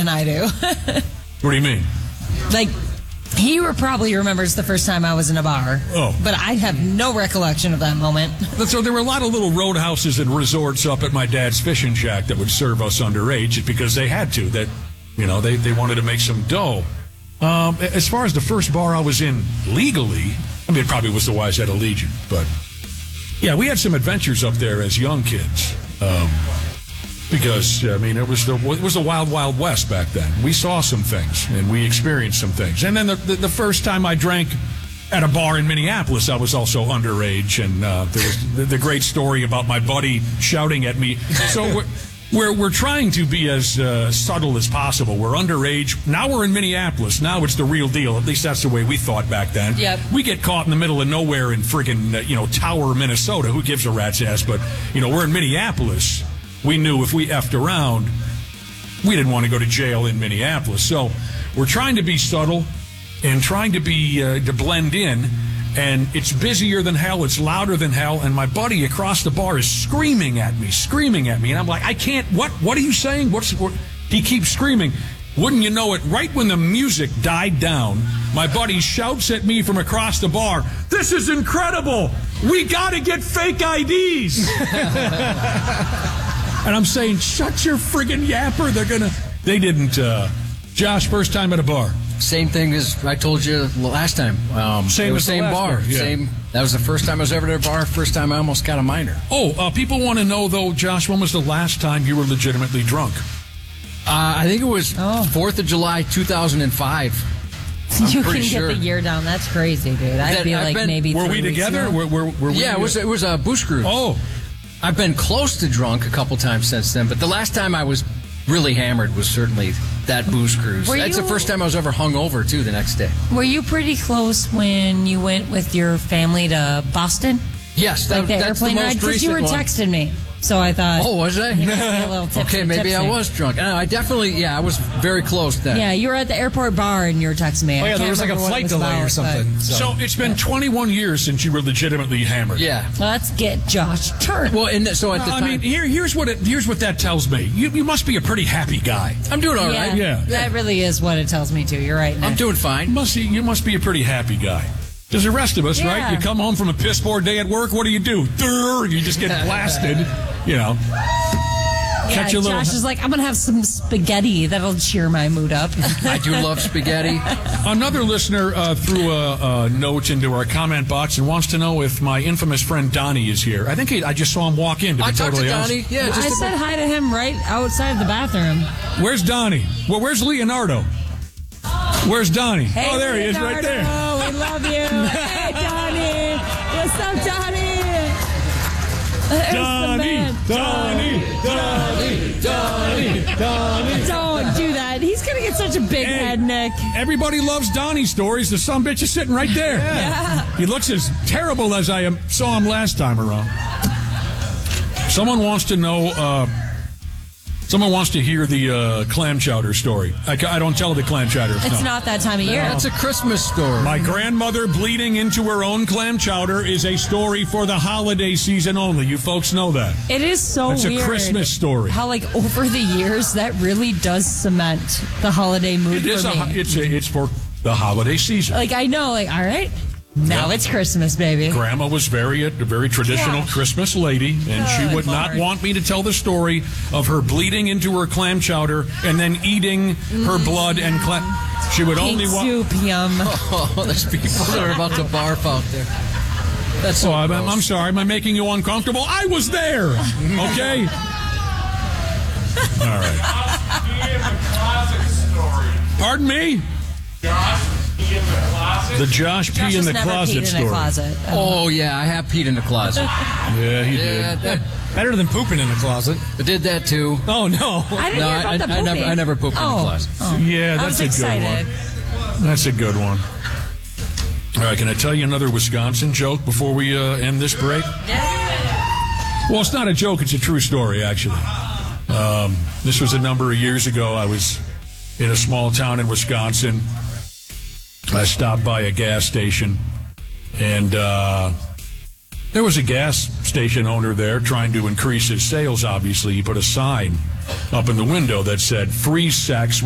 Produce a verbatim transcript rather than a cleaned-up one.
than I do. What do you mean? Like, he probably remembers the first time I was in a bar. Oh. But I have no recollection of that moment. So there were a lot of little roadhouses and resorts up at my dad's fishing shack that would serve us underage because they had to. That, you know, they, they wanted to make some dough. Um, as far as the first bar I was in legally, I mean, it probably was the Wise at Allegiant, but yeah, we had some adventures up there as young kids. Um, because, I mean, it was the it was the wild, wild west back then. We saw some things, and we experienced some things. And then the, the, the first time I drank at a bar in Minneapolis, I was also underage, and uh, there was the, the great story about my buddy shouting at me. So we're, we're, we're trying to be as uh, subtle as possible. We're underage. Now we're in Minneapolis. Now it's the real deal. At least that's the way we thought back then. Yep. We get caught in the middle of nowhere in friggin', uh, you know, Tower, Minnesota. Who gives a rat's ass? But, you know, we're in Minneapolis. We knew if we effed around, we didn't want to go to jail in Minneapolis. So we're trying to be subtle and trying to be uh, to blend in. And it's busier than hell. It's louder than hell. And my buddy across the bar is screaming at me, screaming at me. And I'm like, I can't. What? What are you saying? What's? What? He keeps screaming. Wouldn't you know it? Right when the music died down, my buddy shouts at me from across the bar, "This is incredible! We got to get fake I Ds." And I'm saying, shut your friggin' yapper. They're gonna. They didn't. Uh, Josh, first time at a bar. Same thing as I told you last time. Um, Same it was as the same last bar. bar, yeah. Same. That was the first time I was ever at a bar. First time I almost got a minor. Oh, uh, people want to know though, Josh. When was the last time you were legitimately drunk? Uh, I think it was Oh. Fourth of July, two thousand five. You can pretty get sure. the year down. That's crazy, dude. I'd That- be I've like been- maybe Were three we weeks together? ago. Were, were, were we Yeah, it was. It was a Bush Cruise. Oh, I've been close to drunk a couple times since then, but the last time I was really hammered was certainly that booze cruise. Were That's you- the first time I was ever hungover too. The next day. Were you pretty close when you went with your family to Boston? Yes, that, Like the that's the airplane most ride? Because you recent were one. texting me. So I thought. Oh, was I? You might be a little tipsy, okay, maybe I tipsy. was drunk. No, I definitely, yeah, I was very close then. Yeah, you were at the airport bar and you were texting me. Oh, I yeah, there can't was like a remember what it flight was delay about, or something. but- So, so it's been twenty-one years since you were legitimately hammered. Yeah. Let's get Josh turned. Well, and so at the I time, mean, here, here's what it, here's what that tells me. You, you must be a pretty happy guy. I'm doing all yeah, right. Yeah. that really is what it tells me too. You're right. I'm Nick. doing You fine. must be, you must be a pretty happy guy. Because the rest of us, Yeah. right? You come home from a piss poor day at work. What do you do? Durr, you just get blasted. You know. Yeah, Catch a little. Josh is like, I'm gonna have some spaghetti that'll cheer my mood up. I do love spaghetti. Another listener uh, threw a, a note into our comment box and wants to know if my infamous friend Donnie is here. I think he, I just saw him walk in. To I be talked totally to honest. Donnie. Yeah, I just said hi to him right outside the bathroom. Where's Donnie? Well, where's Leonardo? Where's Donnie? Hey, oh, there he is, right there. Leonardo, we love you. Hey, Donnie. What's up, Donnie? There's the Donnie, man. Donnie, Donnie, Donnie, Donnie. Don't do that. He's gonna get such a big Hey. head, Nick. Everybody loves Donnie stories. The sumbitch is sitting right there. Yeah. He looks as terrible as I am, saw him last time around. Someone wants to know. Uh, someone wants to hear the uh, clam chowder story. I, ca- I don't tell the clam chowder. It's no. not that time of year. That's a Christmas story. My grandmother bleeding into her own clam chowder is a story for the holiday season only. You folks know that. It is so It's a weird. Christmas story. How, like, over the years, that really does cement the holiday mood It is for a, me. it's a, it's for the holiday season. Like, I know, like, all right, now it's Christmas, baby. Grandma was very a very traditional Yeah. Christmas lady, and she Good would not Lord. want me to tell the story of her bleeding into her clam chowder and then eating her blood and clam. She would Pink only want. soup, yum. Oh, there's people that are about to barf out there. That's so Oh, I'm, gross. I'm sorry. Am I making you uncomfortable? I was there. Okay. All right. Pardon me. The Josh Josh pee in has the never closet peed story. in a closet. Oh yeah, I have peed in the closet. Yeah, he Yeah, did. that, better than pooping in the closet. I did that too. Oh, no. I didn't No, hear I, about the I, I never, pooping. I never pooped in Oh. the closet. Oh. Yeah, I that's was a excited. good one. That's a good one. All right, can I tell you another Wisconsin joke before we uh, end this break? Well, it's not a joke. It's a true story, actually. Um, this was a number of years ago. I was in a small town in Wisconsin. I stopped by a gas station, and uh, there was a gas station owner there trying to increase his sales, obviously. He put a sign up in the window that said, free sex